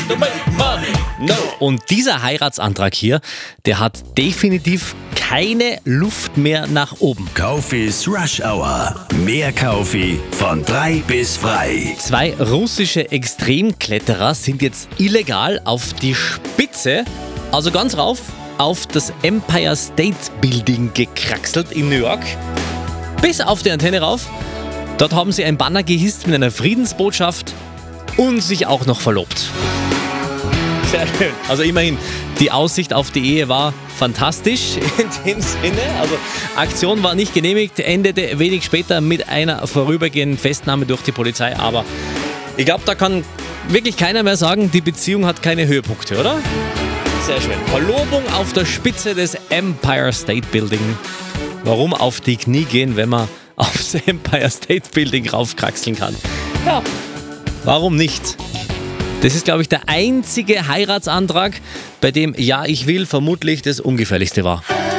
to make money. No. Und dieser Heiratsantrag hier, der hat definitiv keine Luft mehr nach oben. Kaufis Rush Hour. Mehr Kaufi von 3 bis frei. 2 russische Extremkletterer sind jetzt illegal auf die Spitze, also ganz rauf, auf das Empire State Building gekraxelt in New York. Bis auf die Antenne rauf. Dort haben sie ein Banner gehisst mit einer Friedensbotschaft und sich auch noch verlobt. Sehr schön. Also immerhin, die Aussicht auf die Ehe war fantastisch in dem Sinne. Also Aktion war nicht genehmigt, endete wenig später mit einer vorübergehenden Festnahme durch die Polizei. Aber ich glaube, da kann wirklich keiner mehr sagen, die Beziehung hat keine Höhepunkte, oder? Sehr schön. Verlobung auf der Spitze des Empire State Building. Warum auf die Knie gehen, wenn man aufs Empire State Building raufkraxeln kann? Ja, warum nicht? Das ist, glaube ich, der einzige Heiratsantrag, bei dem Ja, ich will vermutlich das Ungefährlichste war.